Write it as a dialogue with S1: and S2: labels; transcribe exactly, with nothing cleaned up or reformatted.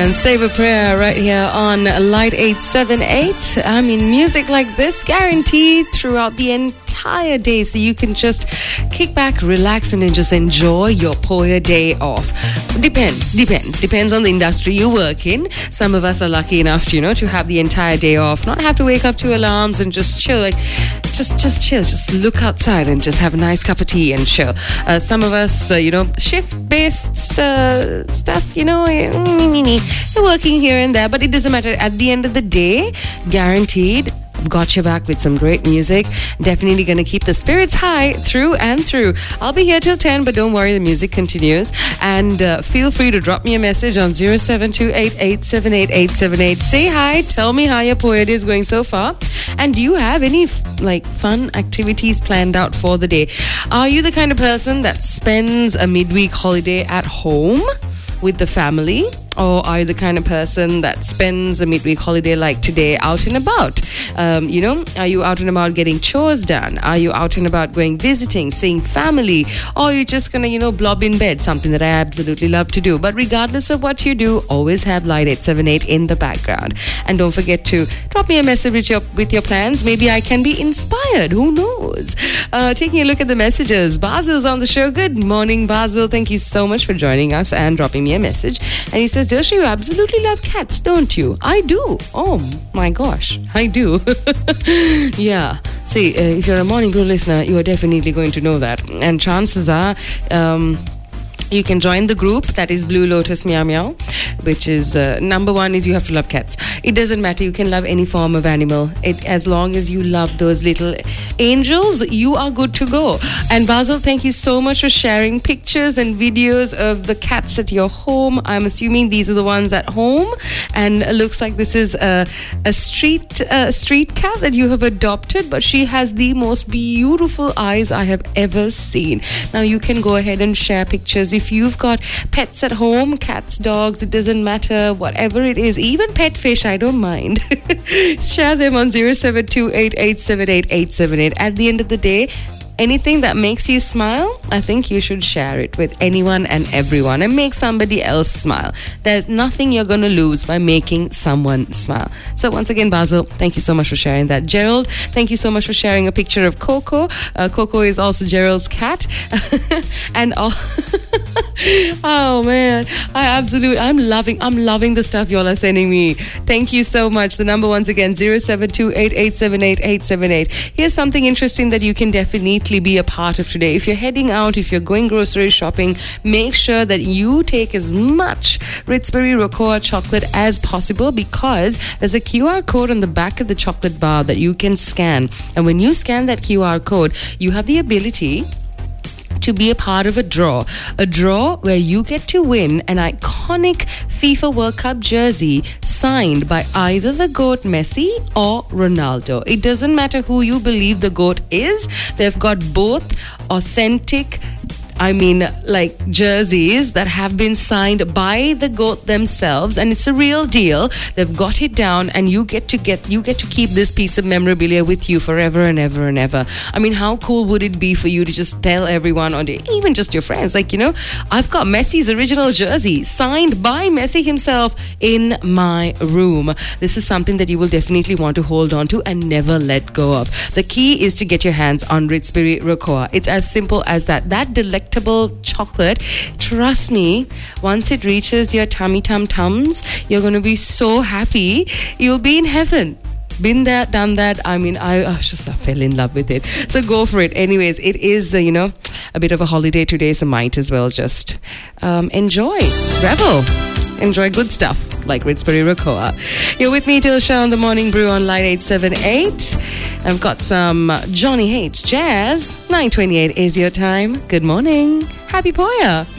S1: and Save a Prayer right here on Light eight seven eight. I mean, music like this guaranteed throughout the entire day, so you can just kick back, relax, and then just enjoy your Poya day off. Depends, depends, depends on the industry you work in. Some of us are lucky enough, you know, to have the entire day off, not have to wake up to alarms and just chill, like just just chill, just look outside and just have a nice cup of tea and chill. Uh, some of us, uh, you know, shift-based uh, stuff, you know, you're working here and there, but it doesn't matter. At the end of the day, guaranteed, I've got your back with some great music. Definitely going to keep the spirits high through and through. I'll be here till ten, but don't worry, the music continues. And uh, feel free to drop me a message on zero seven two eight, eight seven eight, eight seven eight. Say hi, tell me how your Poya day is going so far. And do you have any like fun activities planned out for the day? Are you the kind of person that spends a midweek holiday at home with the family? Or are you the kind of person that spends a midweek holiday like today out and about? Um, you know, are you out and about getting chores done? Are you out and about going visiting, seeing family? Or are you just going to, you know, blob in bed, something that I absolutely love to do? But regardless of what you do, always have Light eight seven eight in the background. And don't forget to drop me a message with your, with your plans. Maybe I can be inspired. Who knows? Uh, taking a look at the messages. Basil's on the show. Good morning, Basil. Thank you so much for joining us and dropping me a message. And he says, Dilsha, you absolutely love cats, don't you? I do. Oh my gosh, I do. Yeah. See, uh, if you're a Morning Brew listener, you are definitely going to know that. And chances are, um, you can join the group that is Blue Lotus Meow Meow, which is uh, number one is you have to love cats. It doesn't matter, you can love any form of animal. It, as long as you love those little angels, you are good to go. And Basil, thank you so much for sharing pictures and videos of the cats at your home. I'm assuming these are the ones at home, and it looks like this is a, a street uh, street cat that you have adopted, but she has the most beautiful eyes I have ever seen. Now you can go ahead and share pictures. If you've got pets at home, cats, dogs, it doesn't matter, whatever it is, even pet fish, I don't mind. Share them on zero seven two eight, eight seven eight, eight seven eight. At the end of the day, anything that makes you smile, I think you should share it with anyone and everyone and make somebody else smile. There's nothing you're going to lose by making someone smile. So once again, Basil, thank you so much for sharing that. Gerald, thank you so much for sharing a picture of Coco. Uh, Coco is also Gerald's cat. And all... Oh man, I absolutely, I'm loving, I'm loving the stuff y'all are sending me. Thank you so much. The number once again, zero seven two eight, eight seven eight, eight seven eight. Here's something interesting that you can definitely be a part of today. If you're heading out, if you're going grocery shopping, make sure that you take as much Ritzbury Rocoa chocolate as possible, because there's a Q R code on the back of the chocolate bar that you can scan. And when you scan that Q R code, you have the ability to be a part of a draw. A draw where you get to win an iconic FIFA World Cup jersey signed by either the GOAT Messi or Ronaldo. It doesn't matter who you believe the GOAT is. They've got both authentic, I mean, like jerseys that have been signed by the GOAT themselves, and it's a real deal. They've got it down, and you get to get you get to keep this piece of memorabilia with you forever and ever and ever. I mean, how cool would it be for you to just tell everyone, or even just your friends, like, you know, I've got Messi's original jersey signed by Messi himself in my room. This is something that you will definitely want to hold on to and never let go of. The key is to get your hands on Ritzbury Rocoa. It's as simple as that. That delectable chocolate, trust me, once it reaches your tummy tum tums, you're going to be so happy. You'll be in heaven. Been there, done that. I mean, I, I just I fell in love with it. So go for it. Anyways, it is, uh, you know, a bit of a holiday today, so might as well just um, enjoy, revel, enjoy good stuff like Ritzbury Rocoa. You're with me, Dilsha, on the Morning Brew on Light eight seven eight. I've got some Johnny H. Jazz. nine twenty-eight is your time. Good morning. Happy Poya.